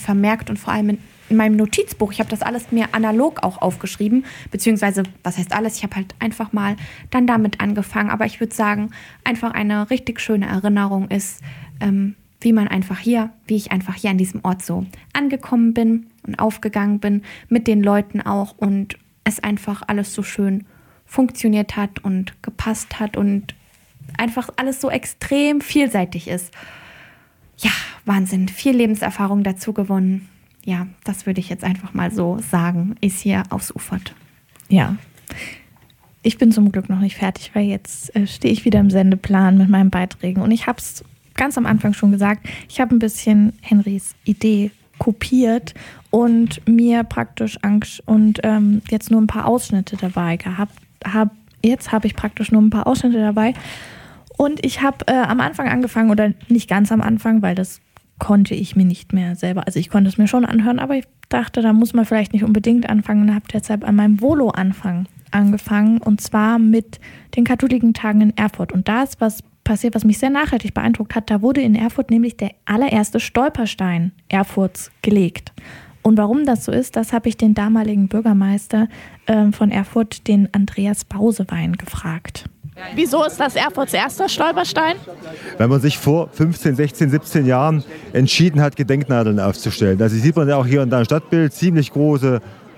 vermerkt und vor allem in meinem Notizbuch. Ich habe das alles mir analog auch aufgeschrieben, beziehungsweise, was heißt alles? Ich habe halt einfach mal dann damit angefangen. Aber ich würde sagen, einfach eine richtig schöne Erinnerung ist, wie ich einfach hier an diesem Ort so angekommen bin und aufgegangen bin, mit den Leuten auch und es einfach alles so schön funktioniert hat und gepasst hat und einfach alles so extrem vielseitig ist. Ja, Wahnsinn, viel Lebenserfahrung dazu gewonnen. Ja, das würde ich jetzt einfach mal so sagen, ist hier ausufert. Ja, ich bin zum Glück noch nicht fertig, weil jetzt stehe ich wieder im Sendeplan mit meinen Beiträgen und ich habe es ganz am Anfang schon gesagt, ich habe ein bisschen Henrys Idee kopiert und mir praktisch jetzt nur ein paar Ausschnitte dabei gehabt. Jetzt habe ich praktisch nur ein paar Ausschnitte dabei und ich habe am Anfang angefangen, oder nicht ganz am Anfang, weil das konnte ich mir nicht mehr selber, also ich konnte es mir schon anhören, aber ich dachte, da muss man vielleicht nicht unbedingt anfangen und habe deshalb an meinem Volo angefangen und zwar mit den Katholikentagen in Erfurt. Und da ist was passiert, was mich sehr nachhaltig beeindruckt hat. Da wurde in Erfurt nämlich der allererste Stolperstein Erfurts gelegt. Und warum das so ist, das habe ich den damaligen Bürgermeister von Erfurt, den Andreas Bausewein, gefragt. Wieso ist das Erfurts erster Stolperstein? Wenn man sich vor 15, 16, 17 Jahren entschieden hat, Gedenknadeln aufzustellen. Also sieht man ja auch hier und da im Stadtbild ziemlich große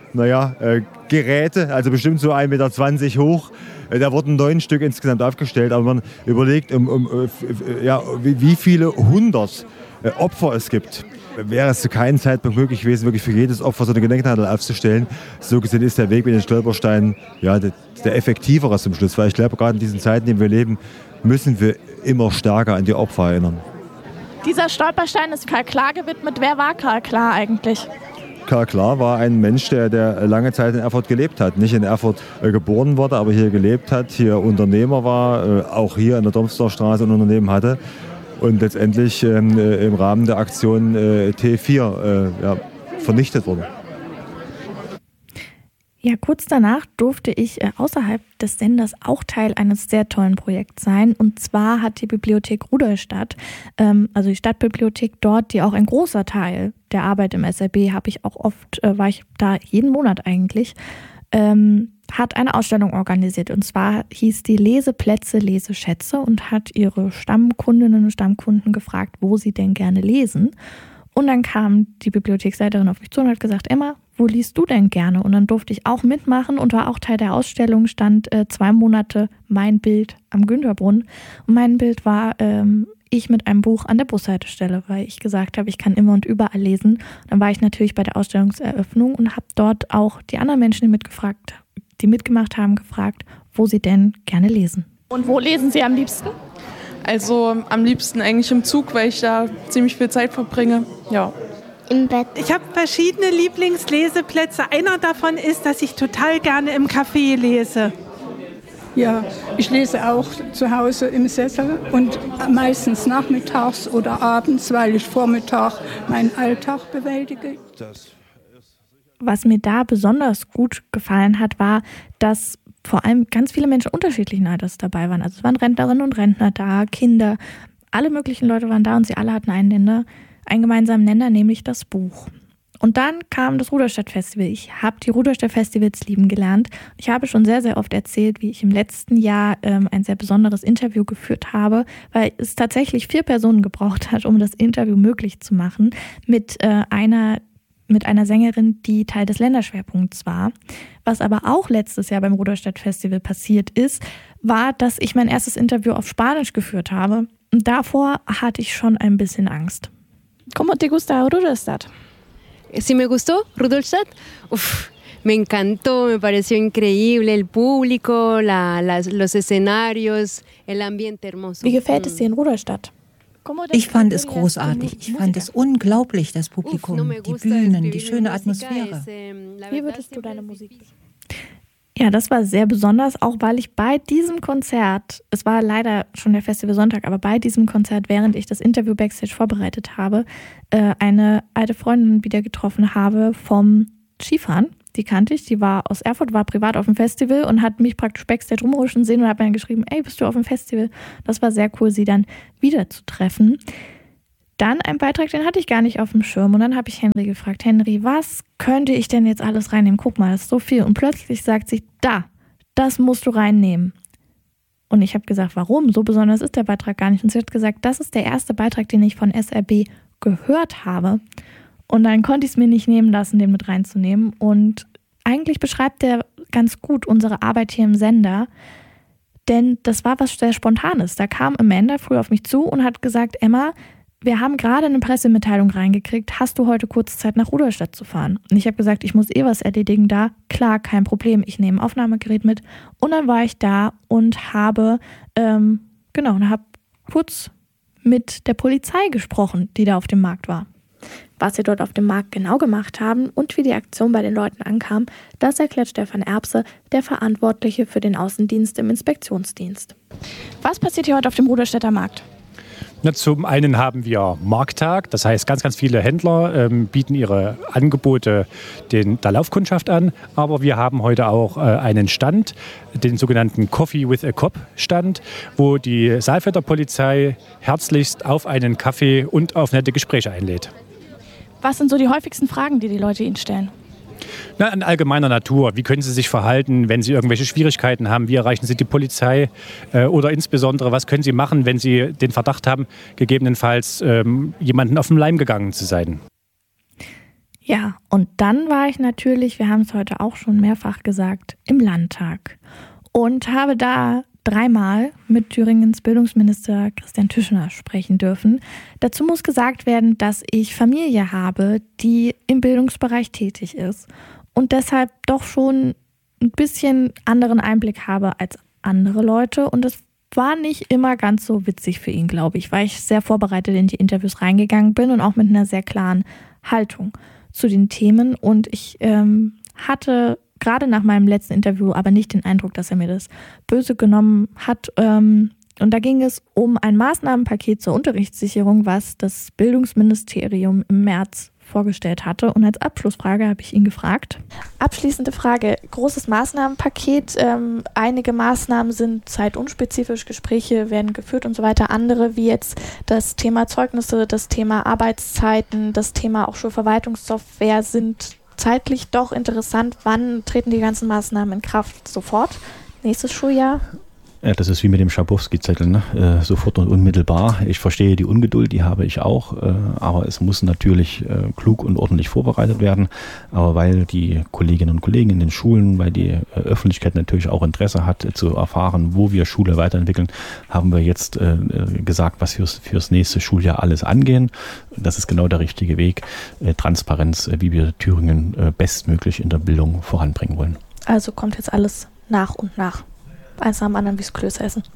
Geräte, also bestimmt so 1,20 Meter hoch. Da wurden 9 Stück insgesamt aufgestellt, aber man überlegt, wie viele 100 Opfer es gibt. Wäre es zu keinem Zeitpunkt möglich gewesen, wirklich für jedes Opfer so eine Gedenknadel aufzustellen. So gesehen ist der Weg mit den Stolpersteinen der effektivere zum Schluss, weil ich glaube, gerade in diesen Zeiten, in denen wir leben, müssen wir immer stärker an die Opfer erinnern. Dieser Stolperstein ist Karl Klar gewidmet. Wer war Karl Klar eigentlich? Karl Klar war ein Mensch, der lange Zeit in Erfurt gelebt hat. Nicht in Erfurt geboren wurde, aber hier gelebt hat, hier Unternehmer war, auch hier in der Domsdorfstraße ein Unternehmen hatte und letztendlich im Rahmen der Aktion T4 vernichtet wurde. Ja, kurz danach durfte ich außerhalb des Senders auch Teil eines sehr tollen Projekts sein. Und zwar hat die Bibliothek Rudolstadt, also die Stadtbibliothek dort, die auch ein großer Teil der Arbeit im SRB, war ich da jeden Monat eigentlich, hat eine Ausstellung organisiert. Und zwar hieß die Leseplätze, Leseschätze und hat ihre Stammkundinnen und Stammkunden gefragt, wo sie denn gerne lesen. Und dann kam die Bibliotheksleiterin auf mich zu und hat gesagt, Emma, wo liest du denn gerne? Und dann durfte ich auch mitmachen und war auch Teil der Ausstellung, stand 2 Monate mein Bild am Günterbrunnen. Und mein Bild war ich mit einem Buch an der Bushaltestelle, weil ich gesagt habe, ich kann immer und überall lesen. Dann war ich natürlich bei der Ausstellungseröffnung und habe dort auch die anderen Menschen, die mitgemacht haben, gefragt, wo sie denn gerne lesen. Und wo lesen Sie am liebsten? Also am liebsten eigentlich im Zug, weil ich da ziemlich viel Zeit verbringe. Ja. Im Bett. Ich habe verschiedene Lieblingsleseplätze. Einer davon ist, dass ich total gerne im Café lese. Ja, ich lese auch zu Hause im Sessel und meistens nachmittags oder abends, weil ich Vormittag meinen Alltag bewältige. Was mir da besonders gut gefallen hat, war, dass vor allem ganz viele Menschen unterschiedlichen Alters dabei waren. Also es waren Rentnerinnen und Rentner da, Kinder, alle möglichen Leute waren da und sie alle hatten einen gemeinsamen Nenner, nämlich das Buch. Und dann kam das Rudolstadt-Festival. Ich habe die Rudolstadt-Festivals lieben gelernt. Ich habe schon sehr, sehr oft erzählt, wie ich im letzten Jahr ein sehr besonderes Interview geführt habe, weil es tatsächlich 4 Personen gebraucht hat, um das Interview möglich zu machen, mit einer Sängerin, die Teil des Länderschwerpunkts war. Was aber auch letztes Jahr beim Rudolstadt-Festival passiert ist, war, dass ich mein erstes Interview auf Spanisch geführt habe. Und davor hatte ich schon ein bisschen Angst. ¿Cómo te gusta Rudolstadt? Sí me gustó Rudolstadt. Me encantó, me pareció increíble el público, los escenarios, el ambiente hermoso. Wie gefällt es dir in Rudolstadt? Ich fand es großartig. Ich fand es unglaublich, das Publikum, die Bühnen, die schöne Atmosphäre. Wie würdest du deine Musik beschreiben? Ja, das war sehr besonders, auch weil ich bei diesem Konzert, es war leider schon der Festivalsonntag, aber bei diesem Konzert, während ich das Interview Backstage vorbereitet habe, eine alte Freundin wieder getroffen habe vom Skifahren. Die kannte ich, die war aus Erfurt, war privat auf dem Festival und hat mich praktisch Backstage rumrutschen sehen und hat mir dann geschrieben, ey, bist du auf dem Festival? Das war sehr cool, sie dann wieder zu treffen. dann ein Beitrag, den hatte ich gar nicht auf dem Schirm. Und dann habe ich Henry gefragt, Henry, was könnte ich denn jetzt alles reinnehmen? Guck mal, das ist so viel. Und plötzlich sagt sie, das musst du reinnehmen. Und ich habe gesagt, warum? So besonders ist der Beitrag gar nicht. Und sie hat gesagt, das ist der erste Beitrag, den ich von SRB gehört habe. Und dann konnte ich es mir nicht nehmen lassen, den mit reinzunehmen. Und eigentlich beschreibt der ganz gut unsere Arbeit hier im Sender. Denn das war was sehr Spontanes. Da kam Amanda früh auf mich zu und hat gesagt, Emma, wir haben gerade eine Pressemitteilung reingekriegt. Hast du heute kurz Zeit, nach Rudolstadt zu fahren? Und ich habe gesagt, ich muss was erledigen da. Klar, kein Problem. Ich nehme ein Aufnahmegerät mit. Und dann war ich da und habe kurz mit der Polizei gesprochen, die da auf dem Markt war. Was sie dort auf dem Markt genau gemacht haben und wie die Aktion bei den Leuten ankam, das erklärt Stefan Erbse, der Verantwortliche für den Außendienst im Inspektionsdienst. Was passiert hier heute auf dem Rudolstädter Markt? Zum einen haben wir Markttag, das heißt ganz, ganz viele Händler bieten ihre Angebote der Laufkundschaft an, aber wir haben heute auch einen Stand, den sogenannten Coffee with a Cop Stand, wo die Saalfelder Polizei herzlichst auf einen Kaffee und auf nette Gespräche einlädt. Was sind so die häufigsten Fragen, die Leute Ihnen stellen? In allgemeiner Natur. Wie können Sie sich verhalten, wenn Sie irgendwelche Schwierigkeiten haben? Wie erreichen Sie die Polizei? Oder insbesondere, was können Sie machen, wenn Sie den Verdacht haben, gegebenenfalls jemanden auf den Leim gegangen zu sein? Ja, und dann war ich natürlich, wir haben es heute auch schon mehrfach gesagt, im Landtag und habe da 3-mal mit Thüringens Bildungsminister Christian Tüschner sprechen dürfen. Dazu muss gesagt werden, dass ich Familie habe, die im Bildungsbereich tätig ist und deshalb doch schon ein bisschen anderen Einblick habe als andere Leute. Und es war nicht immer ganz so witzig für ihn, glaube ich, weil ich sehr vorbereitet in die Interviews reingegangen bin und auch mit einer sehr klaren Haltung zu den Themen. Und ich hatte gerade nach meinem letzten Interview aber nicht den Eindruck, dass er mir das böse genommen hat. Und da ging es um ein Maßnahmenpaket zur Unterrichtssicherung, was das Bildungsministerium im März vorgestellt hatte. Und als Abschlussfrage habe ich ihn gefragt. Abschließende Frage. Großes Maßnahmenpaket. Einige Maßnahmen sind zeitunspezifisch, Gespräche werden geführt und so weiter. Andere, wie jetzt das Thema Zeugnisse, das Thema Arbeitszeiten, das Thema auch Schulverwaltungssoftware, sind zeitlich doch interessant. Wann treten die ganzen Maßnahmen in Kraft? Sofort? Nächstes Schuljahr? Ja, das ist wie mit dem Schabowski-Zettel, ne? Sofort und unmittelbar. Ich verstehe die Ungeduld, die habe ich auch, aber es muss natürlich klug und ordentlich vorbereitet werden. Aber weil die Kolleginnen und Kollegen in den Schulen, weil die Öffentlichkeit natürlich auch Interesse hat, zu erfahren, wo wir Schule weiterentwickeln, haben wir jetzt gesagt, was fürs nächste Schuljahr alles angehen. Das ist genau der richtige Weg. Transparenz, wie wir Thüringen bestmöglich in der Bildung voranbringen wollen. Also kommt jetzt alles nach und nach. Eins nach dem anderen wie's Klöße essen.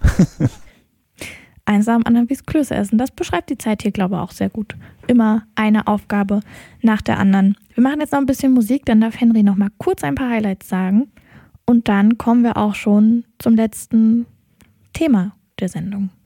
Eins nach dem anderen wie's Klöße essen. Das beschreibt die Zeit hier, glaube ich, auch sehr gut. Immer eine Aufgabe nach der anderen. Wir machen jetzt noch ein bisschen Musik, dann darf Henry noch mal kurz ein paar Highlights sagen. Und dann kommen wir auch schon zum letzten Thema der Sendung.